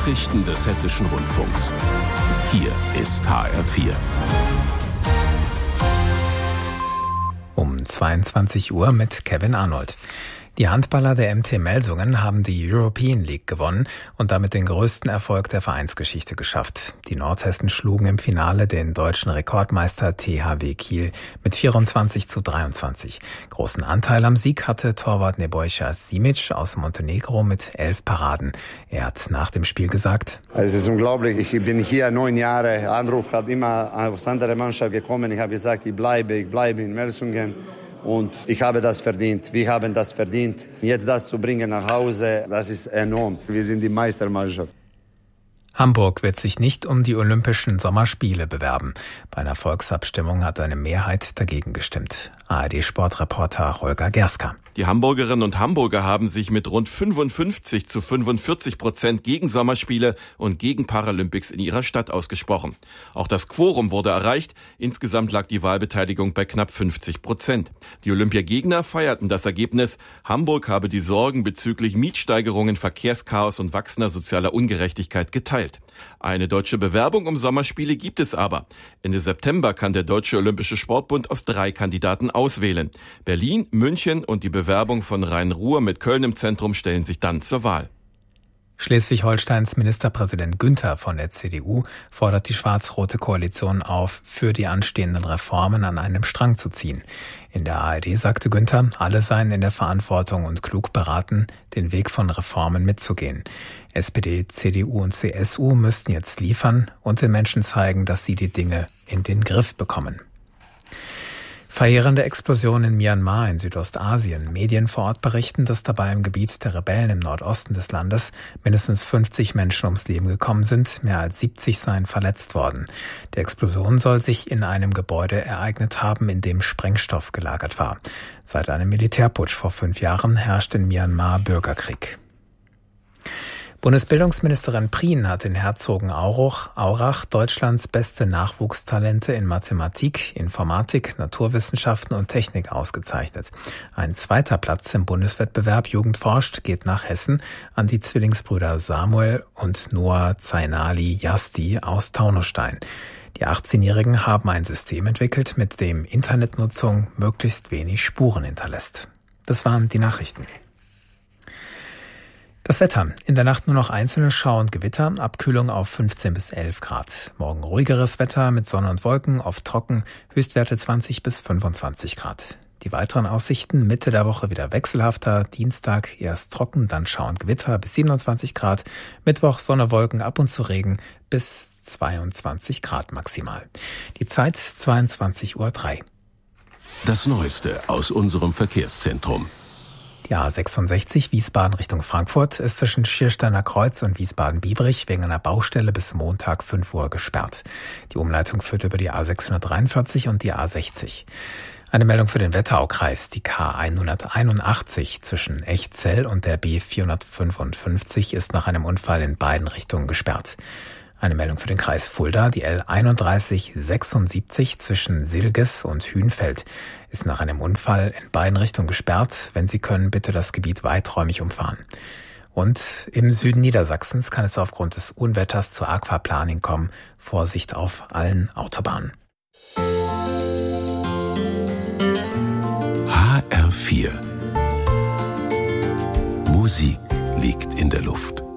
Nachrichten des Hessischen Rundfunks. Hier ist HR4. Um 22 Uhr mit Kevin Arnold. Die Handballer der MT Melsungen haben die European League gewonnen und damit den größten Erfolg der Vereinsgeschichte geschafft. Die Nordhessen schlugen im Finale den deutschen Rekordmeister THW Kiel mit 24:23. Großen Anteil am Sieg hatte Torwart Nebojša Simić aus Montenegro mit 11 Paraden. Er hat nach dem Spiel gesagt: Es ist unglaublich, ich bin hier 9 Jahre, Anruf hat immer aus anderer Mannschaft gekommen. Ich habe gesagt, ich bleibe in Melsungen. Und ich habe das verdient. Wir haben das verdient. Jetzt das zu bringen nach Hause, das ist enorm. Wir sind die Meistermannschaft. Hamburg wird sich nicht um die Olympischen Sommerspiele bewerben. Bei einer Volksabstimmung hat eine Mehrheit dagegen gestimmt. ARD-Sportreporter Holger Gerska. Die Hamburgerinnen und Hamburger haben sich mit rund 55-45% gegen Sommerspiele und gegen Paralympics in ihrer Stadt ausgesprochen. Auch das Quorum wurde erreicht. Insgesamt lag die Wahlbeteiligung bei knapp 50%. Die Olympiagegner feierten das Ergebnis. Hamburg habe die Sorgen bezüglich Mietsteigerungen, Verkehrschaos und wachsender sozialer Ungerechtigkeit geteilt. Eine deutsche Bewerbung um Sommerspiele gibt es aber. Ende September kann der Deutsche Olympische Sportbund aus 3 Kandidaten auswählen. Berlin, München und die Bewerbung von Rhein-Ruhr mit Köln im Zentrum stellen sich dann zur Wahl. Schleswig-Holsteins Ministerpräsident Günther von der CDU fordert die schwarz-rote Koalition auf, für die anstehenden Reformen an einem Strang zu ziehen. In der ARD sagte Günther, alle seien in der Verantwortung und klug beraten, den Weg von Reformen mitzugehen. SPD, CDU und CSU müssten jetzt liefern und den Menschen zeigen, dass sie die Dinge in den Griff bekommen. Verheerende Explosion in Myanmar in Südostasien. Medien vor Ort berichten, dass dabei im Gebiet der Rebellen im Nordosten des Landes mindestens 50 Menschen ums Leben gekommen sind, mehr als 70 seien verletzt worden. Die Explosion soll sich in einem Gebäude ereignet haben, in dem Sprengstoff gelagert war. Seit einem Militärputsch vor 5 Jahren herrscht in Myanmar Bürgerkrieg. Bundesbildungsministerin Prien hat in Herzogenaurach Deutschlands beste Nachwuchstalente in Mathematik, Informatik, Naturwissenschaften und Technik ausgezeichnet. Ein 2. Platz im Bundeswettbewerb Jugend forscht geht nach Hessen an die Zwillingsbrüder Samuel und Noah Zainali Yasti aus Taunusstein. Die 18-Jährigen haben ein System entwickelt, mit dem Internetnutzung möglichst wenig Spuren hinterlässt. Das waren die Nachrichten. Das Wetter. In der Nacht nur noch einzelne Schauer und Gewitter, Abkühlung auf 15 bis 11 Grad. Morgen ruhigeres Wetter mit Sonne und Wolken, oft trocken, Höchstwerte 20 bis 25 Grad. Die weiteren Aussichten Mitte der Woche wieder wechselhafter, Dienstag erst trocken, dann Schauer und Gewitter bis 27 Grad, Mittwoch Sonne, Wolken, ab und zu Regen bis 22 Grad maximal. Die Zeit 22:03 Uhr. Das Neueste aus unserem Verkehrszentrum. Die A66 Wiesbaden Richtung Frankfurt ist zwischen Schiersteiner Kreuz und Wiesbaden-Biebrich wegen einer Baustelle bis Montag 5 Uhr gesperrt. Die Umleitung führt über die A643 und die A60. Eine Meldung für den Wetteraukreis. Die K181 zwischen Echzell und der B455 ist nach einem Unfall in beiden Richtungen gesperrt. Eine Meldung für den Kreis Fulda. Die L3176 zwischen Silges und Hünfeld ist nach einem Unfall in beiden Richtungen gesperrt. Wenn Sie können, bitte das Gebiet weiträumig umfahren. Und im Süden Niedersachsens kann es aufgrund des Unwetters zur Aquaplaning kommen. Vorsicht auf allen Autobahnen. HR4. Musik liegt in der Luft.